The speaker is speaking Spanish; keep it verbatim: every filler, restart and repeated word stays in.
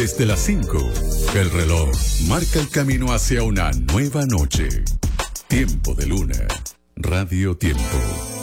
Desde las cinco, el reloj marca el camino hacia una nueva noche. Tiempo de Luna. Radio Tiempo.